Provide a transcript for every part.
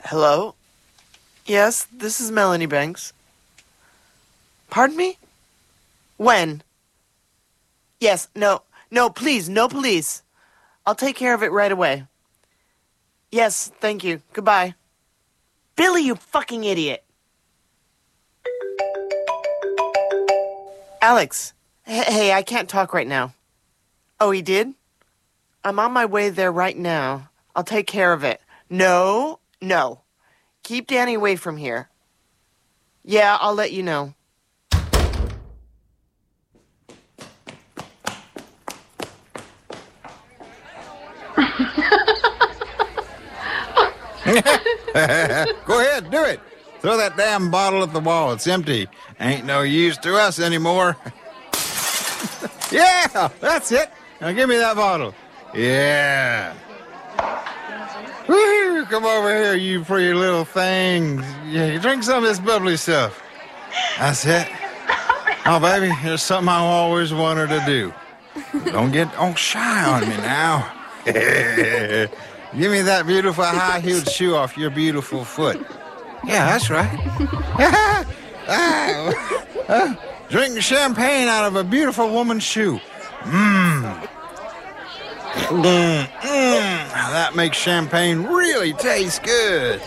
Hello? Yes, this is Melanie Banks. Pardon me? When? Yes, no, please, no police. I'll take care of it right away. Yes, thank you. Goodbye. Billy, you fucking idiot. Alex, hey, I can't talk right now. Oh, he did? I'm on my way there right now. I'll take care of it. No. Keep Danny away from here. Yeah, I'll let you know. Go ahead, do it. Throw that damn bottle at the wall. It's empty. Ain't no use to us anymore. Yeah, that's it. Now give me that bottle. Yeah. Woo, come over here, you pretty little things. Yeah, drink some of this bubbly stuff. That's it. Oh, baby, here's something I always wanted to do. Don't get shy on me now. Give me that beautiful high-heeled shoe off your beautiful foot. Yeah, that's right. Drink champagne out of a beautiful woman's shoe. That makes champagne really taste good.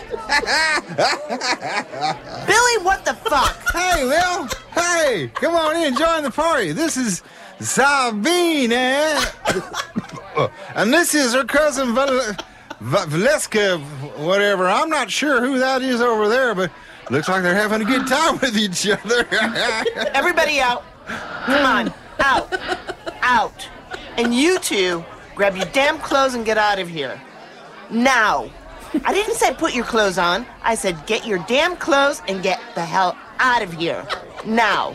Billy, what the fuck? Hey, Will. Hey, come on in, join the party. This is Sabine. And this is her cousin Valeska, whatever. I'm not sure who that is over there, but looks like they're having a good time with each other. Everybody out. Come on, out. And you two, grab your damn clothes and get out of here. Now. I didn't say put your clothes on. I said get your damn clothes and get the hell out of here. Now.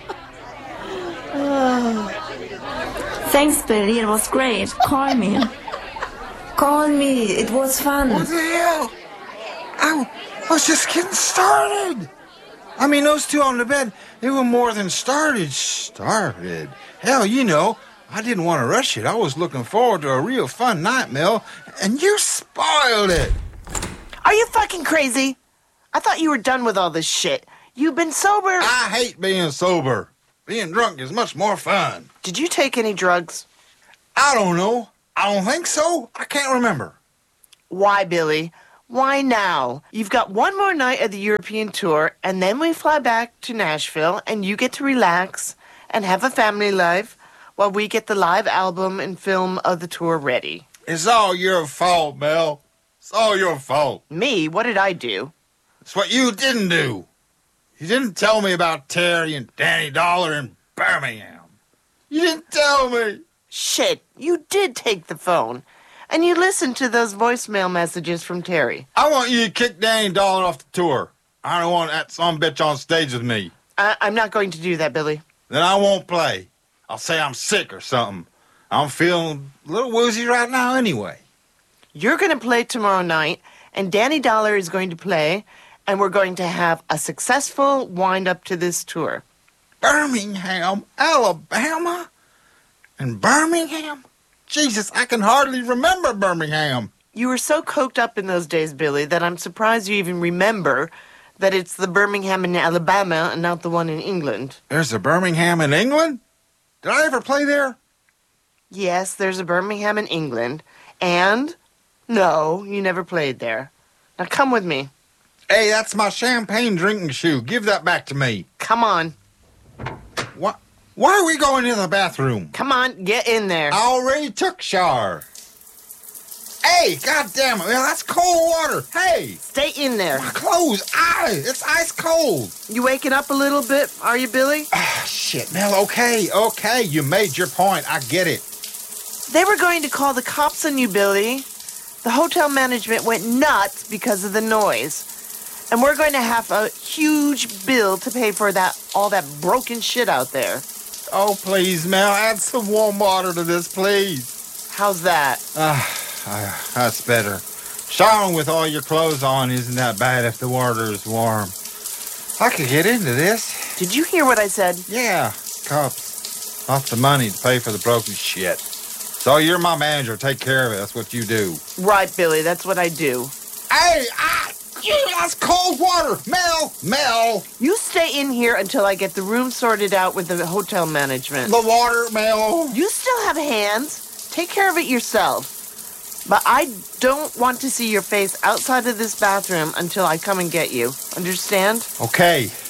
Thanks, Billy. It was great. Call me. Call me. It was fun. What the hell? I was just getting started. I mean, those two on the bed, they were more than started. Hell, you know, I didn't want to rush it. I was looking forward to a real fun night, Mel, and you spoiled it. Are you fucking crazy? I thought you were done with all this shit. You've been sober. I hate being sober. Being drunk is much more fun. Did you take any drugs? I don't know. I don't think so. I can't remember. Why, Billy? Why now? You've got one more night of the European tour, and then we fly back to Nashville, and you get to relax and have a family life while we get the live album and film of the tour ready. It's all your fault, Mel. It's all your fault. Me? What did I do? It's what you didn't do. You didn't tell me about Terry and Danny Dollar in Birmingham. You didn't tell me. Shit, you did take the phone. And you listened to those voicemail messages from Terry. I want you to kick Danny Dollar off the tour. I don't want that sumbitch on stage with me. I'm not going to do that, Billy. Then I won't play. I'll say I'm sick or something. I'm feeling a little woozy right now anyway. You're going to play tomorrow night, and Danny Dollar is going to play, and we're going to have a successful wind-up to this tour. Birmingham, Alabama? And Birmingham? Jesus, I can hardly remember Birmingham. You were so coked up in those days, Billy, that I'm surprised you even remember that it's the Birmingham in Alabama and not the one in England. There's a Birmingham in England? Did I ever play there? Yes, there's a Birmingham in England, and no, you never played there. Now come with me. Hey, that's my champagne drinking shoe. Give that back to me. Come on. What? Why are we going to the bathroom? Come on, get in there. I already took shower. Hey, goddamn it, man, that's cold water. Hey. Stay in there. My clothes, it's ice cold. You waking up a little bit, are you, Billy? Shit, Mel, okay, you made your point. I get it. They were going to call the cops on you, Billy. The hotel management went nuts because of the noise. And we're going to have a huge bill to pay for all that broken shit out there. Oh, please, Mel, add some warm water to this, please. How's that? That's better. Showering with all your clothes on isn't that bad if the water is warm. I could get into this. Did you hear what I said? Yeah, cups. Lots of money to pay for the broken shit. So you're my manager. Take care of it. That's what you do. Right, Billy. That's what I do. Hey, That's cold water. Mel. You stay in here until I get the room sorted out with the hotel management. The water, Mel. You still have hands. Take care of it yourself. But I don't want to see your face outside of this bathroom until I come and get you. Understand? Okay.